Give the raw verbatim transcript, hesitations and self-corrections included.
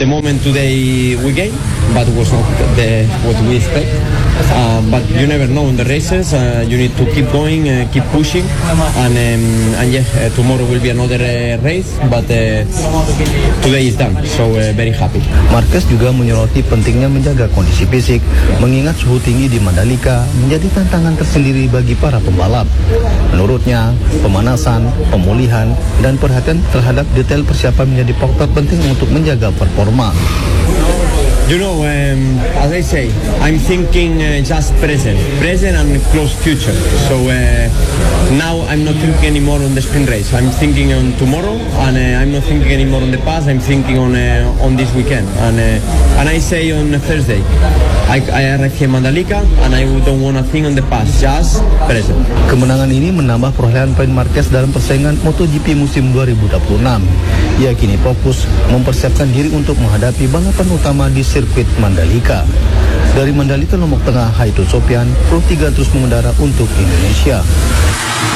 the moment today we gained, but it was not the, what we expect. Uh, but you never know in the races. Uh, you need to keep going, uh, keep pushing, and um, and yeah, uh, tomorrow will be another uh, race. But uh, today is done, so uh, very happy. Marquez juga menyoroti pentingnya menjaga kondisi fisik, mengingat suhu tinggi di Mandalika menjadi tantangan tersendiri bagi para pembalap. Menurutnya, pemanasan, pemulihan, dan perhatian terhadap detail persiapan menjadi faktor penting untuk menjaga performa. You know, um, as I say, I'm thinking uh, just present, present and close future. So uh, now I'm not thinking anymore on the sprint race. I'm thinking on tomorrow, and uh, I'm not thinking anymore on the past. I'm thinking on uh, on this weekend. And uh, and I say on Thursday, I, I arrive here in Mandalika, and I don't want to think on the past, just present. Kemenangan ini menambah perolehan poin Marquez dalam persaingan MotoGP musim dua ribu dua puluh enam. Ia kini fokus mempersiapkan diri untuk menghadapi balapan utama di sirkuit Mandalika. Dari Mandalika, Lombok Tengah, Haidul Sopyan, Pro tiga terus mengudara untuk Indonesia.